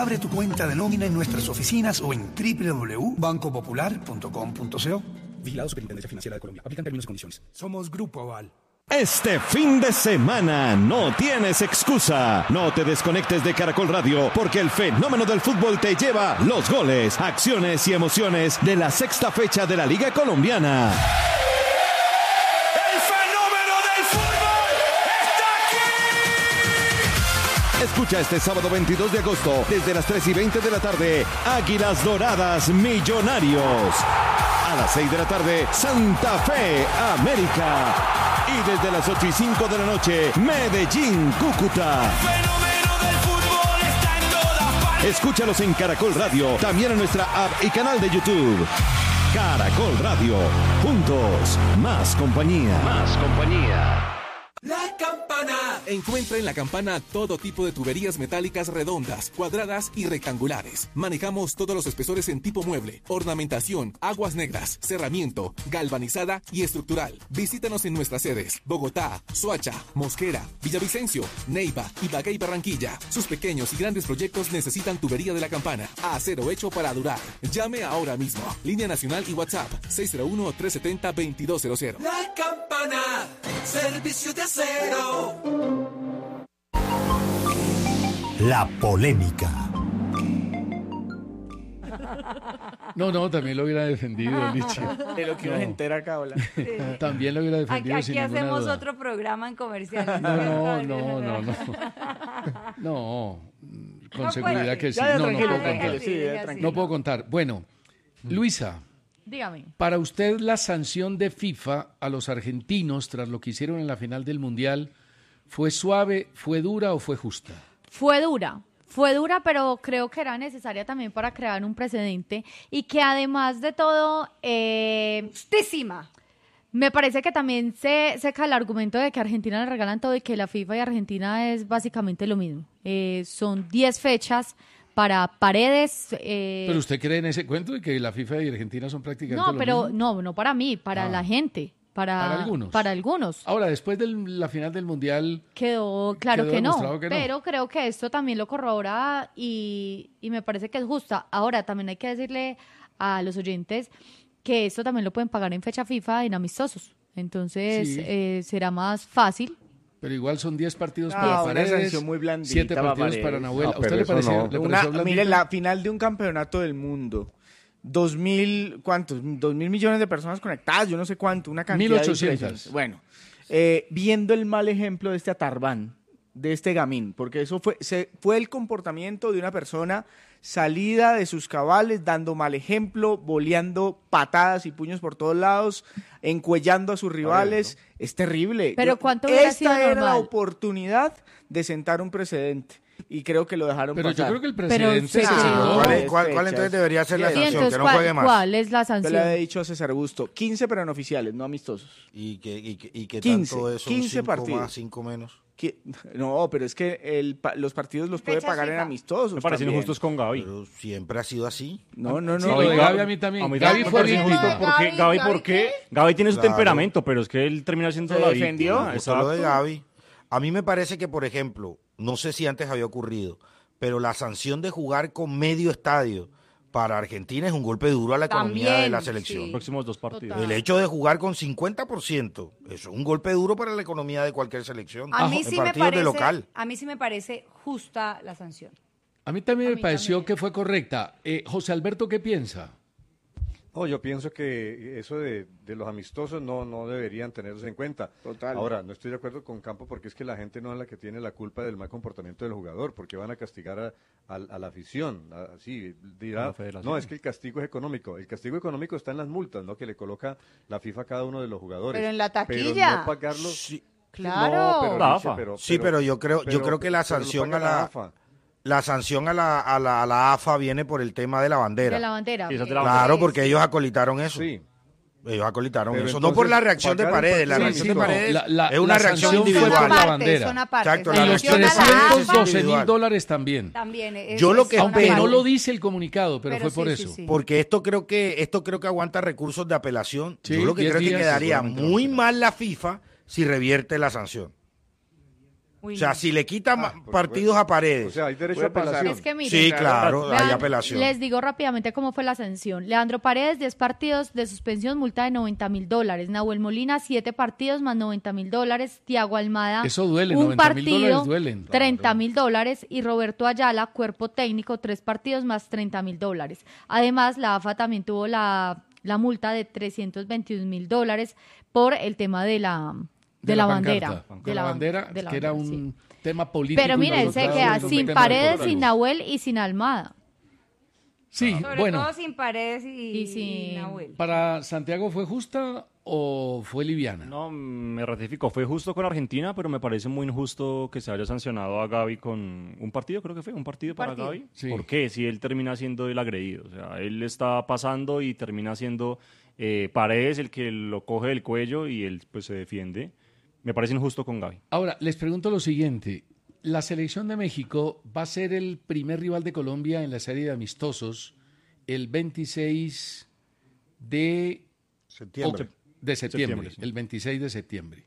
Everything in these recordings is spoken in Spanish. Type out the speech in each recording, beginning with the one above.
Abre tu cuenta de nómina en nuestras oficinas o en www.bancopopular.com.co. Vigilado Superintendencia Financiera de Colombia. Aplican términos y condiciones. Somos Grupo Aval. Este fin de semana no tienes excusa. No te desconectes de Caracol Radio porque el fenómeno del fútbol te lleva los goles, acciones y emociones de la sexta fecha de la Liga Colombiana. ¡El fenómeno del fútbol está aquí! Escucha este sábado 22 de agosto desde las 3:20 de la tarde Águilas Doradas Millonarios. A las 6 de la tarde Santa Fe América. Y desde las 8:05 de la noche, Medellín, Cúcuta. El fenómeno del fútbol está en todas partes. Escúchalos en Caracol Radio, también en nuestra app y canal de YouTube. Caracol Radio, juntos, más compañía. Más compañía. La Campana. Encuentra en La Campana todo tipo de tuberías metálicas redondas, cuadradas y rectangulares. Manejamos todos los espesores en tipo mueble, ornamentación, aguas negras, cerramiento, galvanizada y estructural. Visítanos en nuestras sedes: Bogotá, Soacha, Mosquera, Villavicencio, Neiva, Ibagué y Barranquilla. Sus pequeños y grandes proyectos necesitan tubería de La Campana. Acero hecho para durar. Llame ahora mismo. Línea nacional y WhatsApp 601-370-2200. La Campana. Servicio de acero. La polémica. No, también lo hubiera defendido, Lichi. De lo que uno se entera acá, hola. Sí. También lo hubiera defendido Aquí sin ninguna hacemos duda. otro programa en comerciales. No, con No seguridad puede. que sí. Ya, No tranquilo, puedo tranquilo, contar. sí, Diga tranquilo. No puedo contar. Bueno, Luisa, Dígame. para usted la sanción de FIFA a los argentinos tras lo que hicieron en la final del Mundial, ¿fue suave, fue dura o fue justa? Fue dura, pero creo que era necesaria también para crear un precedente y que además de todo, justísima. Me parece que también se cae el argumento de que a Argentina le regalan todo y que la FIFA y Argentina es básicamente lo mismo. Son 10 fechas para Paredes. ¿Pero usted cree en ese cuento de que la FIFA y Argentina son prácticamente No, lo pero mismo? no para mí, para la gente. Para algunos. Para algunos. Ahora, después de la final del Mundial, Quedó claro Quedó que no, demostrado que no. pero creo que esto también lo corrobora y me parece que es justa. Ahora, también hay que decirle a los oyentes que esto también lo pueden pagar en fecha FIFA en amistosos. Entonces, Sí. será más fácil. pero igual son 10 partidos No, para una Paredes, sanción muy blandita 7 para partidos Paredes. para Nahuel. No, ¿A usted pero le eso pareció, no. le pareció blandito? Mire, la final de un campeonato del mundo. 2.000, ¿cuántos? 2.000 millones de personas conectadas, yo no sé cuánto, una cantidad 1.800. impresionante. Bueno, viendo el mal ejemplo de este Atarbán, de este Gamín, porque eso fue el comportamiento de una persona salida de sus cabales, dando mal ejemplo, boleando patadas y puños por todos lados, encuellando a sus rivales. Es terrible. Pero ¿cuánto hubiera sido Esta era la normal? oportunidad de sentar un precedente. Y creo que lo dejaron Pero pasar. yo creo que el Pero presidente se se creó. sentó. ¿Cuál entonces debería ser la Sí, sanción? entonces, Que no juegue más. ¿cuál es la Yo sanción? le había dicho a César Augusto, 15 pero en oficiales, no amistosos. ¿Y qué 15, tanto eso? 15 5 partidos. más, 5 menos. No, pero es que los partidos los puede Fechas pagar en FIFA. amistosos. Me parecen también. injustos con Gaby. Pero siempre ha sido así. No. Sí, lo de Gaby a mí también. Gaby me fue parece víctima. injusto porque Gaby, Gaby, ¿por qué? Gaby tiene su Claro. temperamento, pero es que él termina siendo Se la defendió. víctima. Justo lo de Exacto. Gaby. A mí me parece que, por ejemplo, no sé si antes había ocurrido, pero la sanción de jugar con medio estadio para Argentina es un golpe duro a la economía También, de la sí. selección. Los próximos 2 partidos. Total. El hecho de jugar con 50%, eso es un golpe duro para la economía de cualquier selección. A mí en sí me partidos de parece, local. a mí sí me parece justa la sanción. A mí también A me mí pareció también. que fue correcta. José Alberto, ¿qué piensa? No, yo pienso que eso de los amistosos no deberían tenerse en cuenta. Total. Ahora, no estoy de acuerdo con Campo porque es que la gente no es la que tiene la culpa del mal comportamiento del jugador, porque van a castigar a la afición. Así dirá, la federación. no, es que el castigo es económico. El castigo económico está en las multas, ¿no? Que le coloca la FIFA a cada uno de los jugadores. Pero en la Pero taquilla. no pagarlos. Sí, Claro. No, pero, La Lice, AFA. pero yo creo que la pero lo sanción paga a la AFA. la sanción a la AFA viene por el tema de la bandera. De la bandera. Sí, esa es de la Claro, Sí, porque sí. ellos acolitaron eso. Sí. Ellos acolitaron Pero eso. No por la entonces, reacción de pagar el Paredes. La partido reacción de no. Paredes es una la reacción sanción fue individual. por la Son bandera. una parte. Exacto, Y la los reacción de Sanción a la Paredes es 312 mil individual. dólares también. También. Yo lo que una Aunque espero- no parte. lo dice el comunicado, pero fue por sí, eso. sí. Porque esto creo que aguanta recursos de apelación. Sí, Yo lo que 10 creo es que días quedaría seguramente muy va a ser. mal la FIFA si revierte la sanción. O sea, si le quita partidos a Paredes. O sea, hay derecho a Puede pasar. apelación. Es que miren, Sí, claro, hay vean, apelación. Les digo rápidamente cómo fue la sanción. Leandro Paredes, 10 partidos de suspensión, multa de $90,000. Nahuel Molina, 7 partidos más $90,000. Tiago Almada, Eso duele, un $90,000 partido, duelen. $30,000. Y Roberto Ayala, cuerpo técnico, 3 partidos más $30,000. Además, la AFA también tuvo la multa de $321,000 por el tema de la bandera. pancarta. Con la bandera, que era un tema político. Pero miren, se involucrado queda en un sin tema Paredes, deportivo. sin Nahuel y sin Almada. Sí, Sobre bueno, todo sin Paredes y sin Nahuel. ¿para Santiago fue justa o fue liviana? No, me ratifico. Fue justo con Argentina, pero me parece muy injusto que se haya sancionado a Gavi con un partido, creo que fue, un partido para Gavi. Sí. ¿Por qué? Si él termina siendo el agredido. O sea, él está pasando y termina siendo Paredes el que lo coge del cuello y él pues se defiende. Me parece injusto con Gavi. Ahora, les pregunto lo siguiente. La selección de México va a ser el primer rival de Colombia en la serie de amistosos el 26 de Septiembre. septiembre, sí. el 26 de septiembre.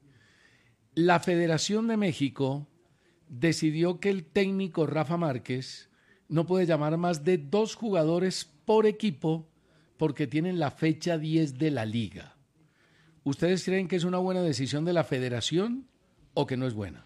La Federación de México decidió que el técnico Rafa Márquez no puede llamar más de 2 jugadores por equipo porque tienen la fecha 10 de la liga. ¿Ustedes creen que es una buena decisión de la Federación o que no es buena?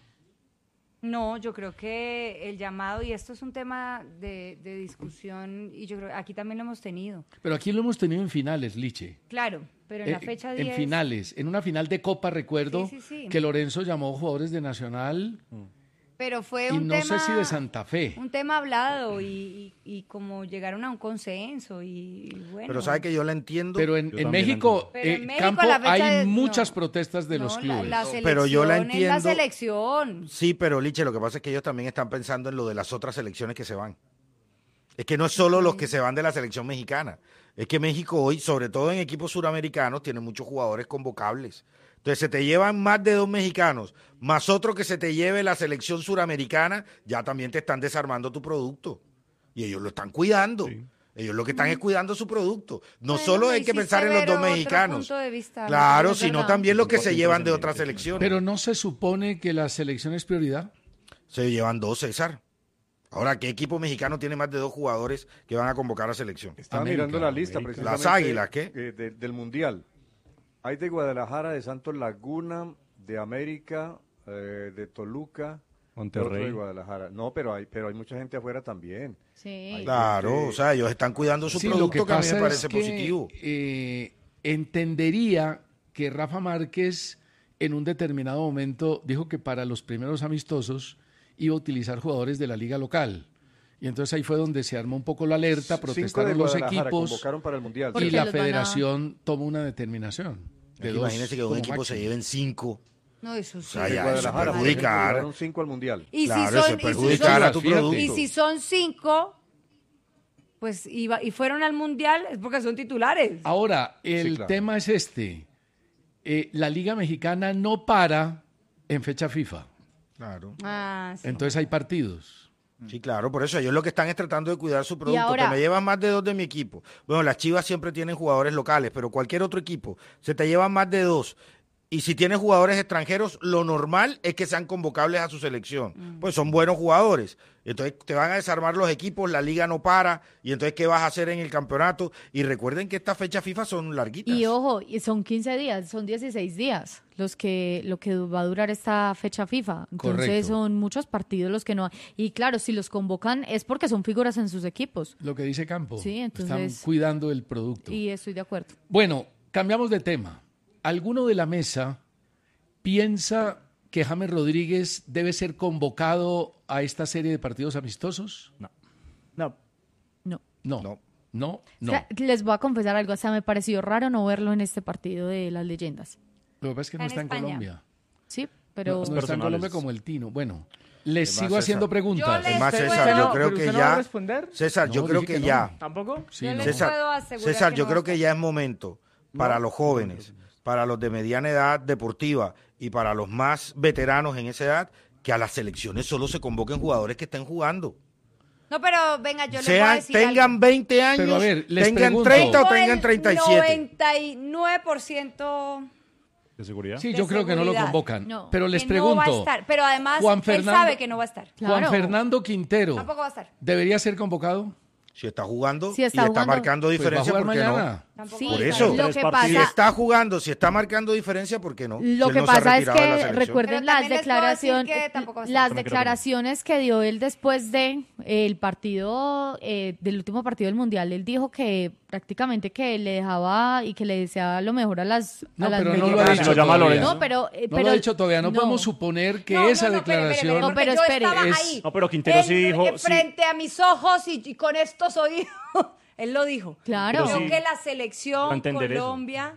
No, yo creo que el llamado, y esto es un tema de discusión, y yo creo que aquí también lo hemos tenido. Pero aquí lo hemos tenido en finales, Liche. Claro, pero en la fecha 10... En finales, en una final de Copa recuerdo Sí. que Lorenzo llamó jugadores de Nacional Pero fue y un no tema... sé si de Santa Fe. Un tema hablado y como llegaron a un consenso y bueno... Pero sabe que yo la entiendo. Pero en México, Pero en México Campo, la fecha hay de- muchas no. protestas de los No, clubes. La selección Pero yo la es entiendo. la selección. Sí, pero Liche, lo que pasa es que ellos también están pensando en lo de las otras selecciones que se van. Es que no es solo los que se van de la selección mexicana. Es que México hoy, sobre todo en equipos suramericanos, tiene muchos jugadores convocables. Entonces, se te llevan más de 2 mexicanos, más otro que se te lleve la selección suramericana, ya también te están desarmando tu producto. Y ellos lo están cuidando. Sí. Ellos lo que están es cuidando su producto. No Bueno, solo me hay que hiciste pensar en los ver 2 otro mexicanos. punto de vista, Claro, es sino verdad. también los que se Sí, llevan de sí, otras sí, sí. selecciones. Pero ¿no se supone que la selección es prioridad? Se llevan 2, César. Ahora, ¿qué equipo mexicano tiene más de 2 jugadores que van a convocar a selección? Estaba América, mirando la lista América. precisamente. Las Águilas, ¿qué? Del Mundial. Hay de Guadalajara, de Santos Laguna, de América, de Toluca, Monterrey. otro de Guadalajara. No, pero hay mucha gente afuera también. Sí. Claro, o sea, ellos están cuidando su Sí, lo producto, que a mí pasa me parece es que, positivo. entendería que Rafa Márquez en un determinado momento dijo que para los primeros amistosos iba a utilizar jugadores de la liga local. Y entonces ahí fue donde se armó un poco la alerta, 5 de protestaron los Guadalajara equipos convocaron para el Mundial. Porque y la los van a- federación tomó una determinación. De Aquí dos imagínense que un como equipo se máximo. lleven 5. No, eso sí. O sea, De ya, Guadalajara, eso por ejemplo, perjudicar. llevaron 5 al Mundial. Y Claro, si eso son, es perjudicar a tu Fíjate. producto. y si son 5, pues y fueron al Mundial, es porque son titulares. Ahora, el Sí, claro. tema es este. La Liga Mexicana no para en fecha FIFA. Claro. Ah, sí. Entonces hay partidos. Sí, claro, por eso ellos lo que están es tratando de cuidar su producto, ahora- que me llevan más de 2 de mi equipo. Bueno, las Chivas siempre tienen jugadores locales, pero cualquier otro equipo se te llevan más de 2. Y si tienes jugadores extranjeros, lo normal es que sean convocables a su selección. Pues son buenos jugadores. Entonces te van a desarmar los equipos, la liga no para, y entonces ¿qué vas a hacer en el campeonato? Y recuerden que estas fechas FIFA son larguitas. Y ojo, y son 15 días, son 16 días lo que va a durar esta fecha FIFA. Entonces Correcto. son muchos partidos los que no. Y claro, si los convocan es porque son figuras en sus equipos. Lo que dice Campo. Sí, entonces- Están cuidando el producto. Y estoy de acuerdo. Bueno, cambiamos de tema. ¿Alguno de la mesa piensa que James Rodríguez debe ser convocado a esta serie de partidos amistosos? No. No. No. No. O sea, les voy a confesar algo, hasta me pareció raro no verlo en este partido de las leyendas. Lo que pasa es que no está Está en en España. Colombia. Sí, pero... No está en personales. Colombia como el Tino. Bueno, les Es más, sigo haciendo César. preguntas. Yo les- Además, Pero César, yo usted creo ¿Pero que usted no va a ya... responder? César, yo No, creo dije que que ya... no. ¿Tampoco? Sí, Yo no. les puedo asegurar César, que yo no creo va a que estar. ya es momento para los jóvenes, para los de mediana edad deportiva y para los más veteranos en esa edad, que a las selecciones solo se convoquen jugadores que estén jugando. No, pero venga, yo les voy a Sean, decir tengan algo. 20 años, Pero a ver, les tengan pregunto. 30 o Por tengan el 37. 99% ¿De seguridad? Sí, de yo creo que no lo seguridad. convocan. No. Pero les Que pregunto, no va a estar, pero además Juan él sabe que no va a estar. Juan Claro. Fernando Quintero, Tampoco va a estar. ¿debería ser convocado? Si está jugando Si está y está jugando, marcando Pues va a diferencia, jugar ¿por qué mañana. no? Tampoco Sí, va a Por estar. eso. lo que Tres pasa, partidos. Si está jugando, si está marcando diferencia, ¿por qué no? Lo Si que él no se ha pasa es retirado de la que selección. recuerden Pero las también les puedo decir declaraciones, que tampoco va a estar. las También creo que no. declaraciones que dio él después de el partido, del último partido del Mundial. Él dijo que prácticamente que le dejaba y que le deseaba lo mejor a las No, a las pero no lo ha mexicanas. dicho Lo llama todavía. Lorenzo. No, pero, No lo ha dicho todavía. No, podemos suponer que esa declaración... No, pero yo espere, estaba es- ahí. No, pero Quintero sí dijo... sí. Frente a mis ojos y con estos oídos. Él lo dijo. Claro. Creo sí. que la Va a selección entender eso. Colombia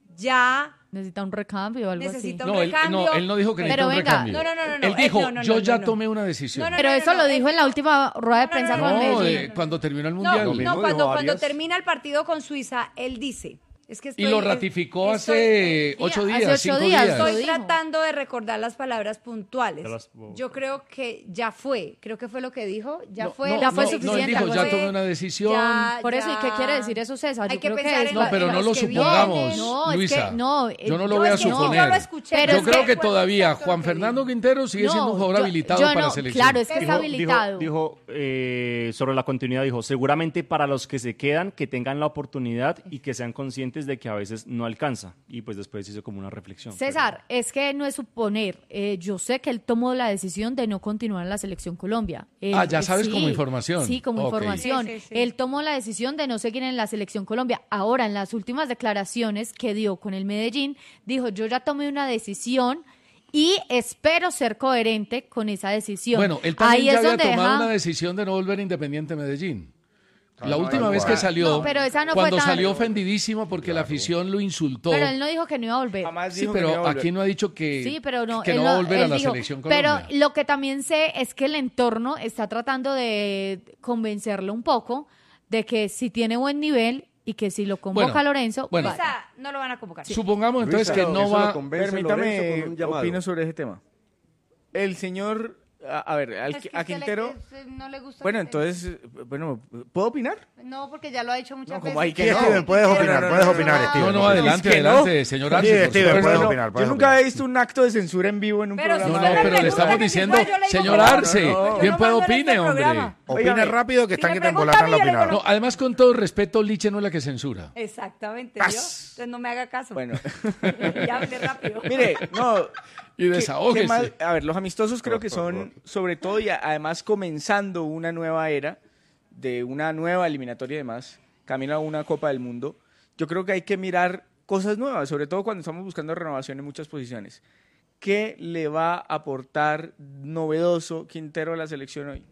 ya Necesita un recambio o algo necesita así. un No, recambio. él no dijo que Pero necesita un venga. recambio. No. Él dijo, no, yo ya no. tomé una decisión. No, Pero eso lo dijo en la última rueda de no, prensa no, con no, Medellín. Cuando terminó el Mundial. Lo mismo cuando dijo Arias. termina el partido con Suiza, él dice... Es que Y lo ratificó hace 8 días, hace 5 8 días. días. Lo Estoy dijo. tratando de recordar las palabras puntuales. Ya las- Yo creo que ya fue. Creo que fue lo que dijo. Ya No, fue. no, Ya fue no, suficiente. No, él dijo, ya tomé una decisión. Por eso, ¿y qué quiere decir eso, César? Hay Yo que creo que pensar es en No, pero en no los lo que supongamos, vienen. No, es Luisa. que no, yo no lo yo voy a es que no, suponer. yo lo escuché, pero yo es creo que que fue todavía exacto lo Juan que Fernando dijo. Quintero sigue siendo un jugador habilitado yo para no, la selección. Claro, es que está habilitado. Dijo sobre la continuidad, dijo, seguramente para los que se quedan, que tengan la oportunidad y que sean conscientes de que a veces no alcanza. Y pues después hizo como una reflexión. César, es que no es suponer. Yo sé que él tomó la decisión de no continuar en la Selección Colombia. Ya sabes como información. Sí, como Ok. información. Sí. Él tomó la decisión de no seguir en la Selección Colombia. Ahora, en las últimas declaraciones que dio con el Medellín, dijo, yo ya tomé una decisión y espero ser coherente con esa decisión. Bueno, él también Ahí ya es había donde tomado deja- una decisión de no volver a Independiente Medellín. La Claro, última vez que igual. salió, No, pero esa no fue cuando tan- salió ofendidísimo porque la afición lo insultó. Pero él no dijo que no iba a volver. Jamás Sí, dijo que no iba a pero volver. aquí no ha dicho que, Sí, pero no, que él no va a volver a él la dijo, selección Colombia. Pero lo que también sé es que el entorno está tratando de convencerlo un poco de que si tiene buen nivel y que si lo convoca Bueno, Lorenzo, bueno. vaya. Suiza no lo van a convocar. Supongamos entonces Luisa, que eso no lo va... convence Lorenzo Permítame, con un llamado. opino sobre ese tema. El señor, a ver, Es que a usted Quintero... no le gusta Bueno, que se- entonces, bueno, ¿puedo opinar? No, porque ya lo ha dicho muchas No, veces. como hay que Sí, no. Steven, puedes opinar, puedes opinar, Steven. No, no, adelante, Es que no. adelante, señor Sí, Arce, por Steven, supuesto. puedes No, opinar, puedes yo nunca opinar. he visto un acto de censura en vivo en un Pero si programa. No, usted no, me pero le pregunta estamos que si diciendo, fue, yo le digo señor que no. Arce, Yo no bien puede mando en este opine, hombre. programa. Opine Óigame, rápido que si están me que te pregunta embolatan a la mí, yo le opinada. digo No, además, con todo respeto, Liche no es la que censura. Exactamente, ¿vio? Entonces no me haga caso. Bueno, Ya hable rápido. mire, no... Y desahógese. ¿Qué más? A ver, los amistosos creo que son, sobre todo y además comenzando una nueva era, de una nueva eliminatoria y demás, camino a una Copa del Mundo. Yo creo que hay que mirar cosas nuevas, sobre todo cuando estamos buscando renovación en muchas posiciones. ¿Qué le va a aportar novedoso Quintero a la selección hoy?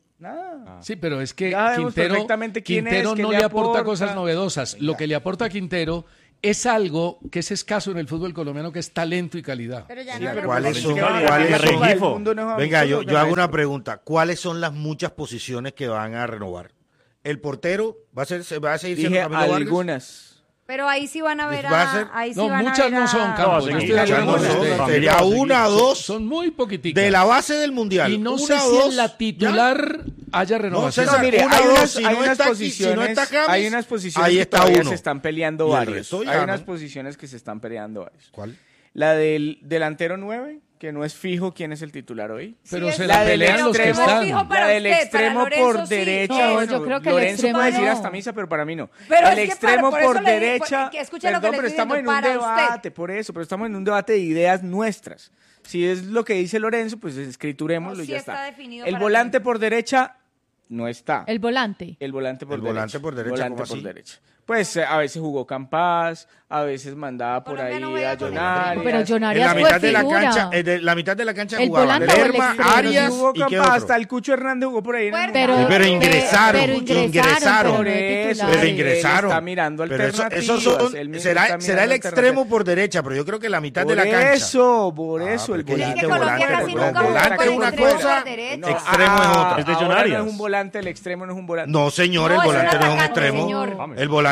Nada. Sí, pero es que Ya vemos Quintero, perfectamente quién Quintero es, qué no le le aporta aporta. cosas novedosas. Lo que le aporta a Quintero es algo que es escaso en el fútbol colombiano, que es talento y calidad. Pero ya Sí, no pero ¿cuáles es son- que va- cuáles la son- Copa del Regifo? Mundo no es Venga, amistoso, yo hago maestro. una pregunta. ¿Cuáles son las muchas posiciones que van a renovar? ¿El portero va a seguir siendo Dije Camilo Vargas? algunas. Pero ahí sí van a ver Va a ser- ahí sí No, van a muchas ver no a- son, Campos. Yo No, estoy de Muchas acuerdo no con son, usted. sería una o dos Son muy poquiticas. de la base del Mundial. Y no Una sé o si dos, en la titular haya renovación. César, No, mire, una hay o dos, unas, si hay no unas está aquí, posiciones, si no está James, hay unas posiciones ahí que está todavía uno. se están peleando Y el varios. resto ya Hay no. unas posiciones que se están peleando varios. ¿Cuál? La del delantero 9, que no es fijo quién es el titular hoy. Pero Sí, se es la la del pelean los que extremo, están. fijo para la del usted, para extremo Lorenzo por sí. derecha. No, bueno, yo creo que el Lorenzo extremo puede decir no. hasta misa, pero para mí no. Pero el es que extremo por eso por le digo, derecha. que escuche lo que Perdón, le pero estoy estamos en diciendo, un para usted. debate, por eso, pero estamos en un debate de ideas nuestras. Si es lo que dice Lorenzo, pues escriturémoslo No, y sí ya está está. definido El para volante mí. por derecha no está. El volante. El volante por El derecha. volante por derecha, Volante ¿cómo por así? derecha. Pues a veces jugó Campas, a veces mandaba por Colombia ahí no a juega con John el Arias. Pero John En Arias la fue mitad de la figura. cancha, la mitad de la cancha ¿El jugaban volante o el Lerma, extremo? Arias jugó y qué Campas, otro. hasta el Cucho Hernández jugó por ahí. en el Pero- Mundial. Pero ingresaron, pero ingresaron. pero no de Por eso, titulares. Pero ingresaron. Él está mirando Pero eso alternativas, son, él mismo será está el mirando extremo por derecha, pero yo creo que la mitad de la cancha. Por eso, el porque volante. Es que Colombia volante, casi no, nunca jugó volante con es una extremo cosa, por derecha. extremo es otra. Es de John ahora Arias. no es un volante, el extremo no es un volante. No, señor, No, el es un volante no es un atacante, extremo. señor. El volante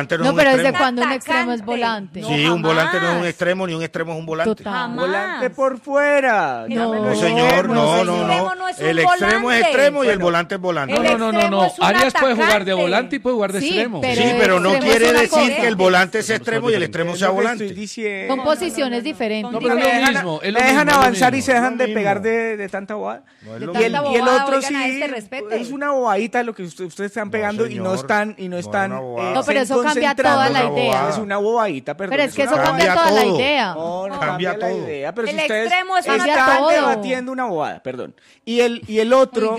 volante no es No, un pero extremo. ¿desde cuando un extremo es volante? Sí, un volante no es un extremo, ni un extremo es un volante. Total. Volante por fuera. No, señor, no. El extremo es extremo y el volante es volante. No. Arias puede jugar de volante y puede jugar de Sí, extremo. pero Sí, pero no extremo es quiere una decir cosa. que el volante sea extremo y el extremo sea volante. Son posiciones diferentes. No, pero es lo mismo. Es lo Me dejan mismo, es lo avanzar y mismo. se dejan de mismo. pegar de tanta bobada. No es lo Y el mismo. otro oigan, sí a este respete. es una bobadita lo que ustedes están pegando y no señor, están no es están una bobada. No, pero eso cambia toda la idea. Es una bobadita, perdón. Pero es que eso una cambia Cambia toda la todo. idea. No Cambia cambia la todo. idea, pero El si ustedes extremo es una Cambia están todo. debatiendo una bobada, perdón. Y el otro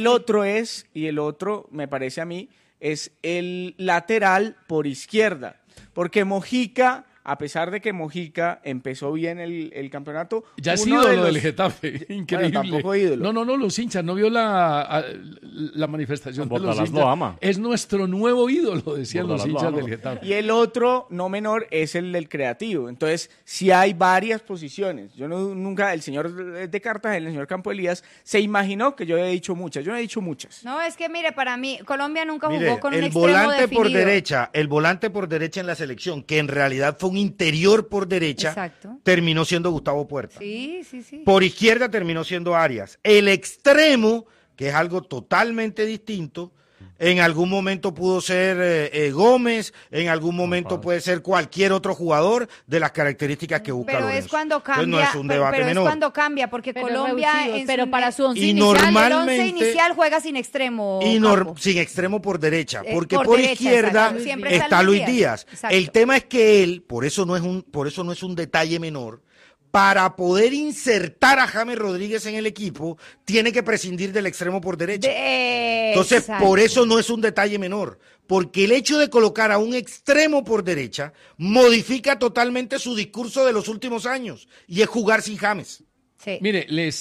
me parece a mí es el lateral por izquierda, porque Mojica, a pesar de que Mojica empezó bien el campeonato, Ya es uno de ídolo del los- Getafe, increíble. tampoco ídolo. No, los hinchas, no vio la manifestación de los Bordalás hinchas. lo ama. Es nuestro nuevo ídolo, decían los Bordalás lo hinchas ama. del Getafe. Y el otro, no menor, es el del creativo. Entonces, si hay varias posiciones. Yo nunca, el señor de Cartagena, el señor Campo Elías, se imaginó que yo he dicho muchas. Yo no he dicho muchas. No, es que mire, para mí, Colombia nunca jugó Mire, con un el extremo volante por definido. derecha, el volante por derecha en la selección, que en realidad fue un interior por derecha, Exacto. terminó siendo Gustavo Puerta. Sí. Por izquierda terminó siendo Arias. El extremo, que es algo totalmente distinto, en algún momento pudo ser Gómez, en algún momento puede ser cualquier otro jugador de las características que busca Pero Lorenzo. es cuando Entonces, cambia, no es un debate pero es menor. cuando cambia, porque Pero Colombia reducidos, en pero su- para su once Y inicial, normalmente- el once inicial juega sin extremo. Campo. Sin extremo por derecha, porque por por derecha, izquierda exacto. Siempre está Luis Díaz. Exacto. El tema es que él, por eso no es un detalle menor, para poder insertar a James Rodríguez en el equipo, tiene que prescindir del extremo por derecha. Entonces, Exacto. por eso no es un detalle menor, porque el hecho de colocar a un extremo por derecha modifica totalmente su discurso de los últimos años, y es jugar sin James. Sí. Mire,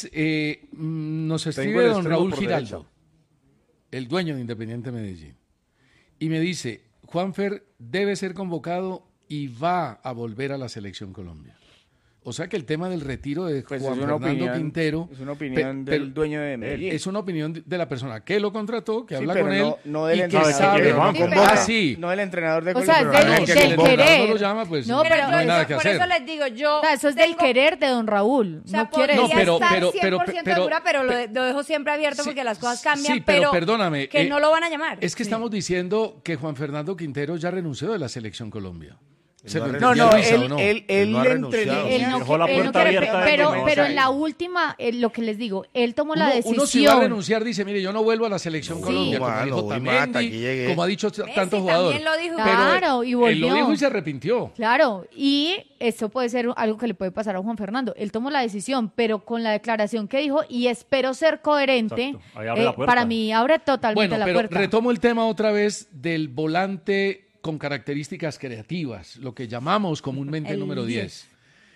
nos Tengo escribe el don extremo Raúl por Giraldo, derecha. el dueño de Independiente Medellín, y me dice, Juanfer debe ser convocado y va a volver a la Selección Colombia. O sea que el tema del retiro de Pues Juan es una Fernando opinión, Quintero es una opinión del dueño de Medellín. es una opinión de la persona que lo contrató, que Sí, habla pero con no- él no del y que entrenador. sabe. Sí, pero no convoca. Sí. No el entrenador de O sea, Colombia. es no, del, que del el gobernador querer. no lo llama, pues, no, pero no hay nada que por hacer. eso les digo, yo... o sea, eso es del tengo- querer de don Raúl. O sea, No quiere podría pero- estar pero- 100% pero- segura, pero lo dejo siempre abierto Sí, porque las cosas cambian, sí, pero perdóname, que no lo van a llamar. Es que estamos diciendo que Juan Fernando Quintero ya renunció de la Selección Colombia. ¿Se no lo ha No, entendió no, Luisa, él, o no? él no ha entrenó. renunciado. Él no, Dejó la él no puerta quiere, abierta de pero, que no pero se en la última, lo que les digo, él tomó la decisión. Uno si va a renunciar dice, mire, yo no vuelvo a la Selección Sí. Colombia, como Mano, dijo voy más, hasta aquí Tamendi, llegué. como ha dicho Messi tantos jugadores. también lo dijo. Claro, y Él volvió. lo dijo y se arrepintió. Claro, y eso puede ser algo que le puede pasar a Juan Fernando. Él tomó la decisión, pero con la declaración que dijo, y espero ser coherente, Exacto. Ahí abre la puerta. para mí abre totalmente Bueno, la pero puerta. retomo el tema otra vez del volante con características creativas, lo que llamamos comúnmente El número 10. 10.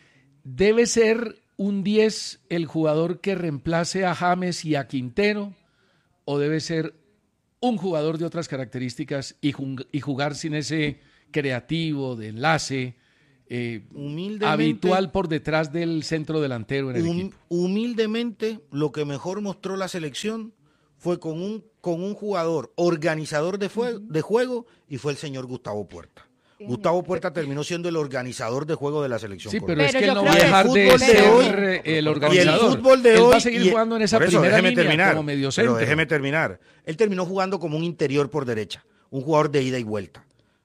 ¿Debe ser un 10 el jugador que reemplace a James y a Quintero? ¿O debe ser un jugador de otras características y jugar sin ese creativo de enlace Humildemente, habitual por detrás del centro delantero en el equipo? humildemente, lo que mejor mostró la selección fue con un jugador organizador de juego y fue el señor Gustavo Puerta. Gustavo Puerta terminó siendo el organizador de juego de la selección. Sí, pero colombiana. es Pero que él yo no creo va a que dejar el de fútbol de ser hoy- el Y el organizador. fútbol de Él hoy va a seguir jugando en esa por eso, primera déjeme línea terminar, como medio pero centro. déjeme terminar. Él terminó jugando como un interior por derecha, un jugador de ida y vuelta.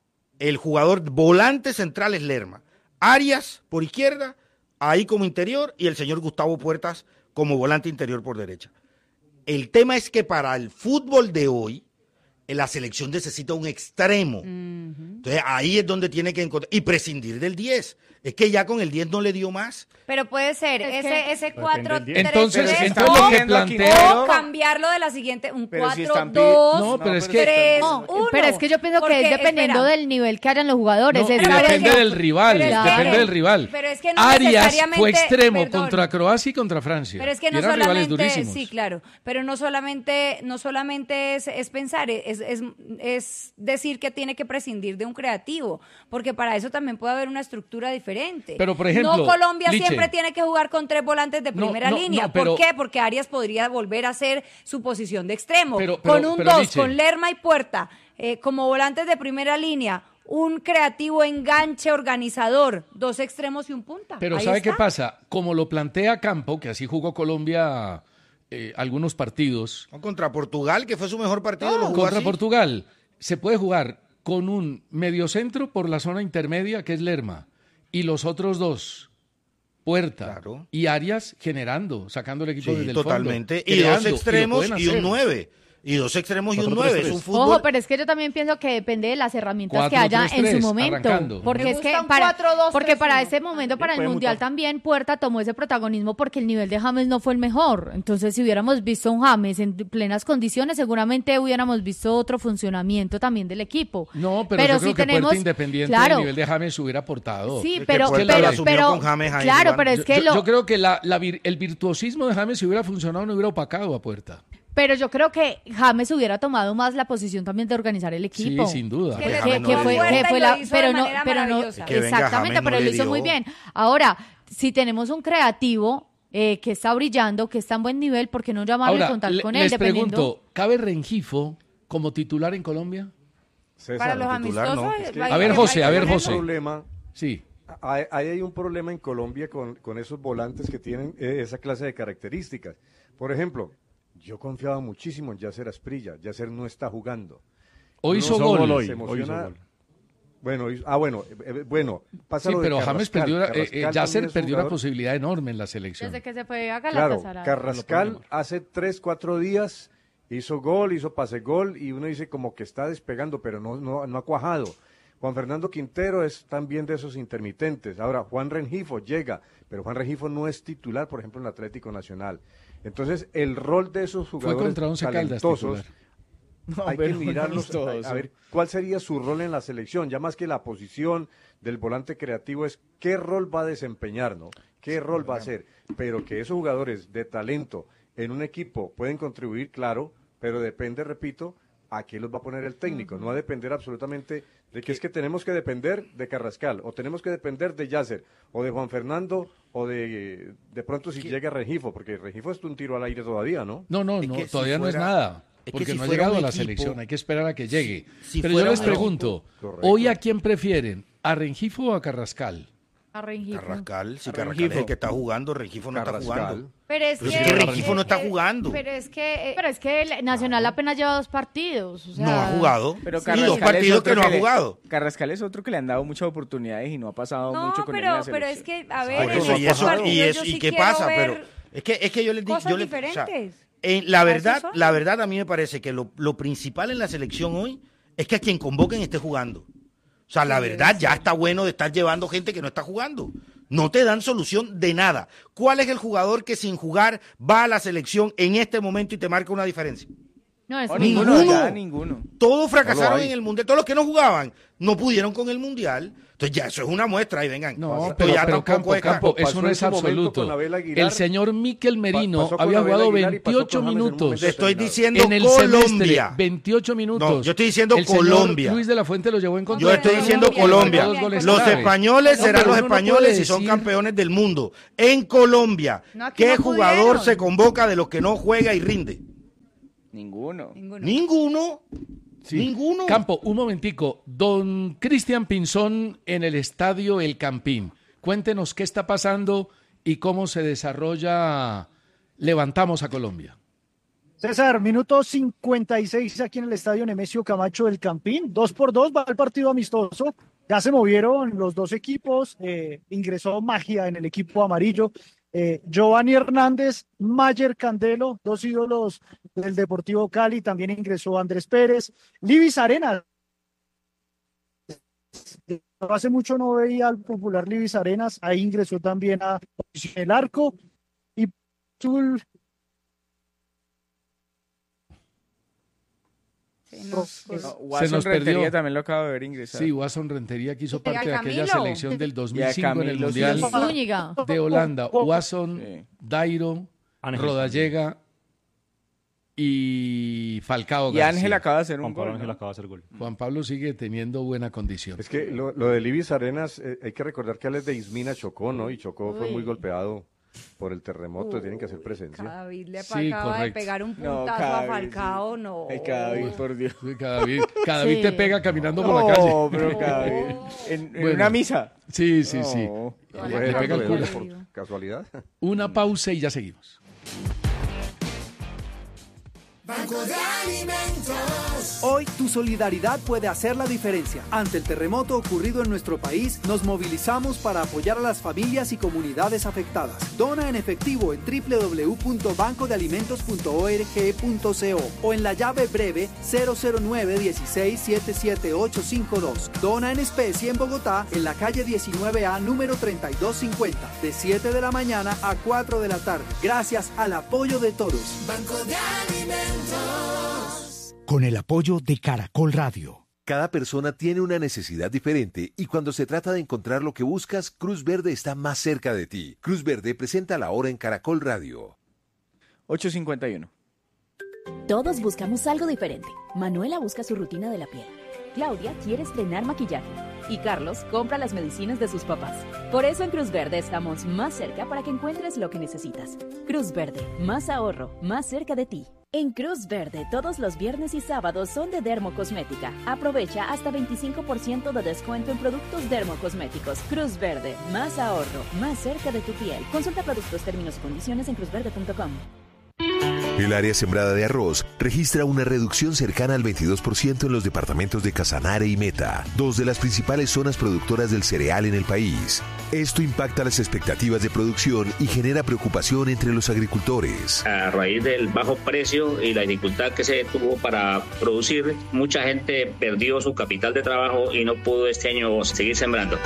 El jugador volante central es Lerma. Arias por izquierda, ahí como interior, y el señor Gustavo Puertas como volante interior por derecha. El tema es que para el fútbol de hoy, la selección necesita un extremo. Entonces ahí es donde tiene que encontrar y prescindir del 10. Es que ya con el 10 no le dio más. Pero puede ser Es que- ese Depende 4-3-3 del 10. Entonces, Pero si entonces están lo que pidiendo a plantea... o cambiarlo de la siguiente, un Pero si 4-2, No, pero es que... 3-1. Pero es que yo pienso que Porque, es dependiendo espera, del nivel que hagan los jugadores. No, Es y saber depende que- del rival, Pero es que- depende del rival. pero es que no Arias necesariamente- fue extremo perdón. contra Croacia y contra Francia. Pero es que Y no eran rivales solamente, durísimos. sí, claro, pero no solamente es pensar, es decir que tiene que prescindir de un creativo, porque para eso también puede haber una estructura diferente. Pero, por ejemplo, no Colombia Liche. siempre tiene que jugar con 3 volantes de No, primera no, línea. no, pero- ¿Por qué? Porque Arias podría volver a hacer su posición de extremo. Pero, con un pero, 2, Liche. con Lerma y Puerta como volantes de primera línea, un creativo enganche organizador, 2 extremos y un punta. Pero Ahí ¿sabe está. qué pasa? Como lo plantea Campo, que así jugó Colombia algunos partidos. Contra Portugal, que fue su mejor partido, lo jugó Contra así. Portugal se puede jugar con un mediocentro por la zona intermedia, que es Lerma, y los otros 2, Puerta y Arias, generando, sacando el equipo Sí, desde el totalmente. fondo. Y 2 creando, extremos lo y pueden un hacer. 9. Y 2 extremos y un 4-3-3. 9. Es un fútbol. Ojo, pero es que yo también pienso que depende de las herramientas que haya en 4-3-3, su momento. arrancando. Porque Me es que gusta un para, 4-2-3-1. porque para ese momento, para el puede Mundial mutar. también, Puerta tomó ese protagonismo porque el nivel de James no fue el mejor. Entonces, si hubiéramos visto un James en plenas condiciones, seguramente hubiéramos visto otro funcionamiento también del equipo. No, pero yo creo si que tenemos, Puerta Independiente claro, a nivel de James hubiera aportado. sí, que pero, Puerta pero, lo asumió pero, con James ahí claro, jugando. pero es que Yo creo que el virtuosismo de James, si hubiera funcionado, no hubiera opacado a Puerta. pero yo creo que James hubiera tomado más la posición también de organizar el equipo. Sí, sin duda. Que le James tocó no a dio. Puerta y lo hizo pero de no, manera pero no, maravillosa. Que venga exactamente, James, no pero le lo hizo dio. muy bien. Ahora, si tenemos un creativo que está brillando, que está en buen nivel, ¿por qué no llamarlo y Ahora, contar con él? les Dependiendo. pregunto, ¿cabe Rengifo como titular en Colombia? César, Para los titular, amistosos. ¿no? es que- A ver, José, a ver, hay un José. problema. Sí. Ahí hay un problema en Colombia con esos volantes que tienen esa clase de características. Por ejemplo, yo confiaba muchísimo en Yasser Asprilla. Yasser no está jugando. Hoy Uno hizo se gol. hoy. Se emociona. hizo gol. Bueno, pasa Sí, lo de pero James Carrascal. perdió, Carrascal Yasser también es perdió una jugador- posibilidad enorme en la selección. Desde que se fue a Claro, Galatasaray. Carrascal hace 3-4 días hizo gol, hizo pase gol y uno dice como que está despegando, pero no ha cuajado. Juan Fernando Quintero es también de esos intermitentes. Ahora, Juan Rengifo llega, pero Juan Rengifo no es titular, por ejemplo, en el Atlético Nacional. Entonces, el rol de esos Fue jugadores contra Once Caldas talentosos, titular. No, hay que pero mirarlos, amistoso. a ver cuál sería su rol en la selección, ya más que la posición del volante creativo es qué rol va a desempeñar, ¿no? ¿Qué rol va a hacer? Pero que esos jugadores de talento en un equipo pueden contribuir, claro, pero depende, repito, a qué los va a poner el técnico, no va a depender absolutamente de que es que tenemos que depender de Carrascal, o tenemos que depender de Yasser, o de Juan Fernando, o de pronto si llega Rengifo, porque Rengifo es un tiro al aire todavía, ¿no? No, Es que si todavía no es fuera- nada. es que Porque si no ha fuera llegado un a la equipo- selección, hay que esperar a que llegue. si Pero yo fuera les un pregunto, Correcto. ¿hoy a quién prefieren? ¿A Rengifo o a Carrascal? A Rengifo. Carrascal, si A Carrascal es Rengifo. el que está jugando, Rengifo no está Carrascal. jugando. Pero es Pero que si es que Rengifo no está jugando. Pero es que el Nacional apenas lleva 2 partidos. O sea, No ha jugado. Pero y Carrascal 2 es partidos otro que no ha le- jugado. Carrascal es otro que le han dado muchas oportunidades y no ha pasado no, mucho con él en la pero es selección. que a ver, Por en eso, y estos eso, partidos y, yo eso, sí y qué quiero pasa, ver pero es que yo les digo, cosas yo les, diferentes. la A verdad, eso son. la verdad a mí me parece que lo principal en la selección hoy es que a quien convoquen esté jugando. O sea, la verdad ya está bueno de estar llevando gente que no está jugando. No te dan solución de nada. ¿Cuál es el jugador que sin jugar va a la selección en este momento y te marca una diferencia? no, es No, ninguno. ninguno, ya, ninguno. Todos fracasaron No lo hay. en el mundial. Todos los que no jugaban no pudieron con el mundial. Entonces ya eso es una muestra y vengan. No, esto pero, ya pero tampoco Campo, es- Campo, Pasó eso no en es su momento absoluto. con Abel Aguilar. El señor Miquel Merino Pasó con había Abel jugado Aguilar y pasó 28 con James en un minutos. momento Te estoy diciendo en el Colombia. semestre, 28 minutos. No, yo estoy diciendo El señor Colombia. Luis de la Fuente lo llevó en contra. Yo estoy diciendo Colombia. Los españoles No, serán pero los uno no españoles puede si son decir- campeones del mundo. En Colombia, No, aquí ¿qué no jugador pudieron. se convoca de los que no juega y rinde? Ninguno. Ninguno. Sí. Ninguno. Campo, un momentico. Don Cristian Pinzón en el estadio El Campín. Cuéntenos qué está pasando y cómo se desarrolla Levantamos a Colombia. César, minuto 56 aquí en el estadio Nemesio Camacho del Campín. 2-2 va el partido amistoso. Ya se movieron los dos equipos. Ingresó Magia en el equipo amarillo. Giovanni Hernández, Mayer Candelo, dos ídolos del Deportivo Cali. También ingresó Andrés Pérez. Libis Arenas. Hace mucho no veía al popular Libis Arenas. Ahí ingresó también a el arco. Y Zul. No, Watson Se nos Rentería perdió. también lo acabo de ver ingresar. Sí, Watson Rentería que hizo Y a parte de aquella Camilo. selección del Y a 2005 en el Camilo Mundial Zúñiga. de Holanda. Watson, Sí. Dairo, Ángel Rodallega y Falcao Y García. Ángel acaba de hacer un Juan Pablo gol. Ángel ¿no? acaba de hacer gol. Juan Pablo sigue teniendo buena condición. Es que lo de Libis Arenas, hay que recordar que Alex de Ismina chocó, ¿no? Y chocó, fue Uy. muy golpeado. por el terremoto, tienen que hacer presencia. David le Sí, acaba de correcto. pegar un No, puntazo a David, Falcao, no. Ay, David, por Dios. Cada vez Sí. te pega caminando por la calle. No, pero David, en Bueno. una misa. Sí, sí, sí. No. ¿Fue Le pega el algo culo. de por casualidad? Una pausa y ya seguimos. Banco de Alimentos. Hoy tu solidaridad puede hacer la diferencia. Ante el terremoto ocurrido en nuestro país, nos movilizamos para apoyar a las familias y comunidades afectadas. Dona en efectivo en www.bancodealimentos.org.co o en la llave breve 009-16-77852. Dona en especie en Bogotá, en la calle 19A, número 3250, de 7 de la mañana a 4 de la tarde. Gracias al apoyo de todos. Banco de Alimentos. Con el apoyo de Caracol Radio. Cada persona tiene una necesidad diferente y cuando se trata de encontrar lo que buscas, Cruz Verde está más cerca de ti. Cruz Verde presenta la hora en Caracol Radio. 8:51. Todos buscamos algo diferente. Manuela busca su rutina de la piel. Claudia quiere estrenar maquillaje. Y Carlos compra las medicinas de sus papás. Por eso en Cruz Verde estamos más cerca para que encuentres lo que necesitas. Cruz Verde, más ahorro, más cerca de ti. En Cruz Verde, todos los viernes y sábados son de Dermocosmética. Aprovecha hasta 25% de descuento en productos dermocosméticos. Cruz Verde, más ahorro, más cerca de tu piel. Consulta productos, términos y condiciones en cruzverde.com. El área sembrada de arroz registra una reducción cercana al 22% en los departamentos de Casanare y Meta, dos de las principales zonas productoras del cereal en el país. Esto impacta las expectativas de producción y genera preocupación entre los agricultores. A raíz del bajo precio y la dificultad que se tuvo para producir, mucha gente perdió su capital de trabajo y no pudo este año seguir sembrando.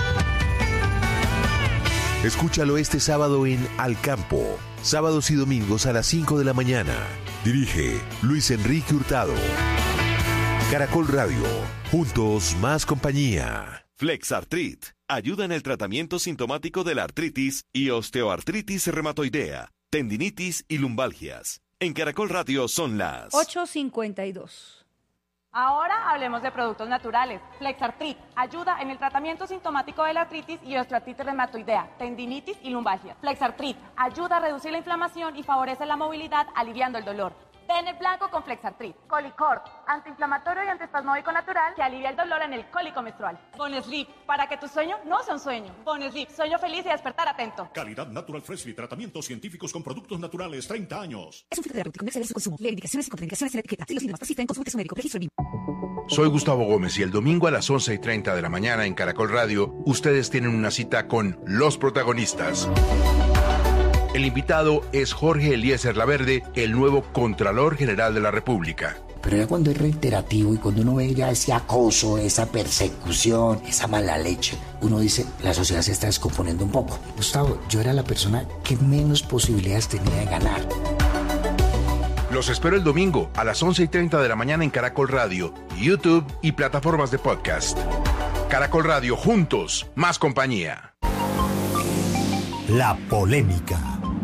Escúchalo este sábado en Al Campo, sábados y domingos a las 5 de la mañana. Dirige Luis Enrique Hurtado. Caracol Radio, juntos más compañía. Flexartrit ayuda en el tratamiento sintomático de la artritis y osteoartritis reumatoidea, tendinitis y lumbalgias. En Caracol Radio son las 8:52. Ahora hablemos de productos naturales. Flexartrit ayuda en el tratamiento sintomático de la artritis y osteoartritis reumatoidea, tendinitis y lumbalgia. Flexartrit ayuda a reducir la inflamación y favorece la movilidad, aliviando el dolor. Ten el blanco con Flexartrit. Colicort, antiinflamatorio y antiespasmódico natural que alivia el dolor en el cólico menstrual. Bonesleep, para que tu sueño no sea un sueño. Bonesleep, sueño feliz y despertar atento. Calidad Natural Freshly, tratamientos científicos con productos naturales, 30 años. Es un filtro terapéutico, no exceder su consumo. Lee indicaciones y contraindicaciones en la etiqueta. Si los síntomas persisten, consulte a su médico. Registro BIM. Soy Gustavo Gómez y el domingo a las 11:30 de la mañana en Caracol Radio, ustedes tienen una cita con los protagonistas. El invitado es Jorge Eliezer Laverde, el nuevo Contralor General de la República. Pero ya cuando es reiterativo y cuando uno ve ya ese acoso, esa persecución, esa mala leche, uno dice, la sociedad se está descomponiendo un poco. Gustavo, yo era la persona que menos posibilidades tenía de ganar. Los espero el domingo a las 11:30 de la mañana en Caracol Radio, YouTube y plataformas de podcast. Caracol Radio, juntos, más compañía. La polémica.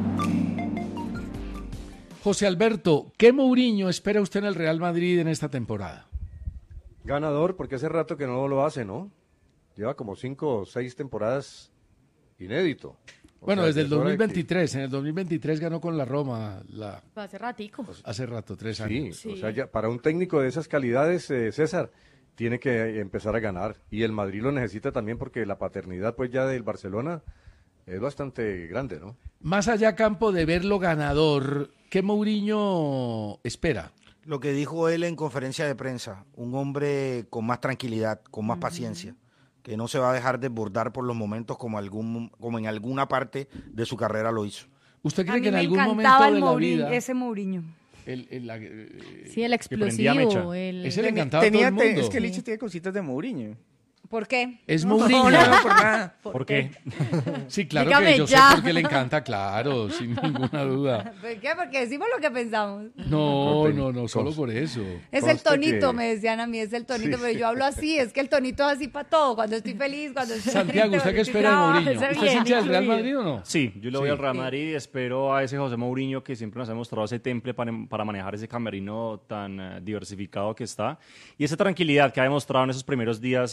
José Alberto, ¿qué Mourinho espera usted en el Real Madrid en esta temporada? Ganador, porque hace rato que no lo hace, ¿no? Lleva como 5 o 6 temporadas inédito. Bueno, sea, desde el es hora de 2023. En el 2023 ganó con la Roma. Hace ratico. Hace rato, 3 años. Sí, o sea, ya para un técnico de esas calidades, César, tiene que empezar a ganar. Y el Madrid lo necesita también porque la paternidad, pues ya del Barcelona es bastante grande, ¿no? Más allá, Campo, de verlo ganador, ¿qué Mourinho espera? Lo que dijo él en conferencia de prensa, un hombre con más tranquilidad, con más paciencia, que no se va a dejar desbordar por los momentos como en alguna parte de su carrera lo hizo. ¿Usted A cree mí que en me algún encantaba momento de la vida... ese Mourinho. Sí, el explosivo. Ese le encantaba a todo el mundo. Es que Licho tiene cositas de Mourinho. ¿Por qué? Es Mourinho. No, por nada. ¿Por qué? Sí, claro Dígame que yo ya. sé por qué le encanta, claro, sin ninguna duda. ¿Por qué? Porque decimos lo que pensamos. No, solo por eso. Es el tonito, me decían a mí, es el tonito, pero yo hablo así, es que el tonito es así para todo, cuando estoy feliz, cuando estoy Santiago, triste, ¿usted qué cuando estoy espera de brava, Mourinho? ese ¿Usted bien es hincha del Real incluido. Madrid o no? Sí, yo le voy Sí. al Real Madrid y espero a ese José Mourinho que siempre nos ha mostrado ese temple para manejar ese camerino tan diversificado que está y esa tranquilidad que ha demostrado en esos primeros días en el Real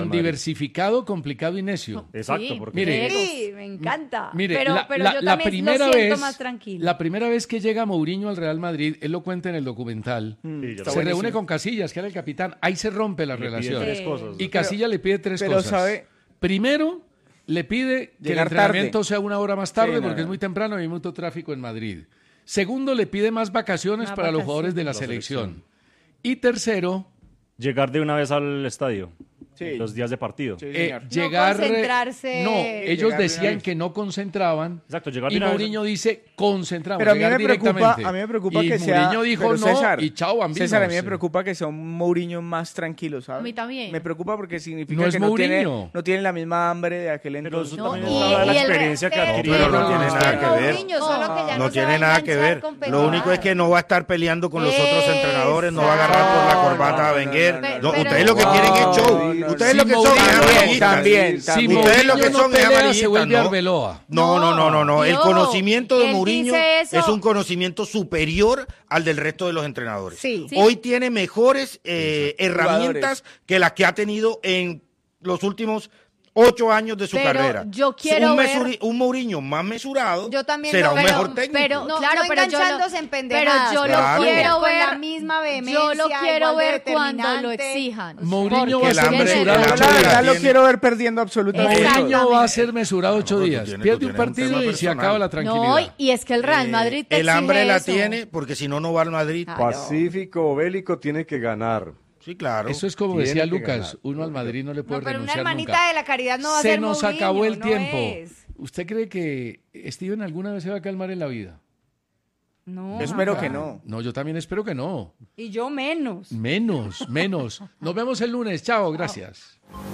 Real Madrid. diversificado, complicado y necio. Exacto, Sí, porque Mire, sí, me encanta. Mire, pero yo la también primera lo siento vez, más tranquilo. la primera vez que llega Mourinho al Real Madrid, él lo cuenta en el documental, está se reúne con Casillas, que era el capitán, ahí se rompe la Le pide relación. tres cosas. Y Casillas le pide tres pero cosas. sabe- Primero, le pide que el Llegar entrenamiento tarde. sea una hora más tarde Sí, no, porque es no. muy temprano y hay mucho tráfico en Madrid. Segundo, le pide más vacaciones Más para los vacaciones. jugadores de la La selección. Y tercero, llegar de una vez al estadio. Sí. Los días de partido. Sí, señor. llegar... concentrarse. No, ellos Llegar de decían una que no concentraban. Exacto, llegar de Y una vez. Mourinho dice concentramos. Pero a mí llegar me preocupa, directamente. a mí me preocupa y que sea. Mourinho dijo pero no César, y chao, bambinos. César, a mí me preocupa que sea un Mourinho más tranquilo, ¿sabes? A mí también. Me preocupa porque significa No es que no tiene, Mourinho. no tiene la misma hambre de aquel Pero entonces. eso No, también y- es la y el experiencia que respeto. adquirió. Pero no No, tiene no, nada no, que ver. Mourinho, solo que ya No no tiene sabe nada que enganchar ver. con Lo pendejadas. único es que no va a estar peleando con los otros entrenadores, no va a agarrar por la corbata a Wenger. no, no. Ustedes lo que quieren es show. Ustedes Si lo que son Mourinho- es amarillistas. También. Si Ustedes Mourinho lo que no son es pelea, se amarillistas, vuelve ¿no? Arbeloa. No. El Dios, conocimiento de él Mourinho dice eso. es un conocimiento superior al del resto de los entrenadores. Sí. Hoy tiene mejores herramientas que las que ha tenido en los últimos 8 años de su Pero carrera. yo quiero ver- un Mourinho más mesurado Yo también será lo un veo, mejor técnico. pero- No, Claro, no pero yo lo- enganchándose en pendejadas. pero yo lo Claro. quiero con ver. la misma vehemencia. Yo lo quiero igual de ver cuando lo determinante. exijan. Mourinho Porque va a ser el hambre- mesurado el Yo 8 la hambre días. verdad lo tiene- quiero ver perdiendo absolutamente Exacto. todo. Mourinho va a ser mesurado 8 No, tú días. tienes- Pierde tú un tienes un partido tema y se personal. acaba la tranquilidad. No, y es que el Real Madrid te el hambre exige la eso. tiene porque si no, no va al Madrid. Ah. Pacífico o bélico tiene que ganar. Sí, claro. Eso es como Tiene decía que Lucas, ganar. uno al Madrid no le puede No, pero una renunciar hermanita nunca. de la caridad no va a Se ser nos Mourinho, acabó el no tiempo. es. ¿Usted cree que Steven alguna vez se va a calmar en la vida? No. Yo espero que Ah, no. No, yo también espero que no. Y yo menos. Menos. Nos vemos el lunes. Chao, gracias.